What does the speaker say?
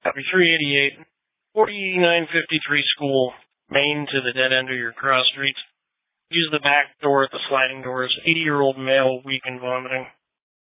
Copy 388. 4953 School, Main to the dead end of your cross streets. Use the back door at the sliding doors. 80-year-old male, weak and vomiting.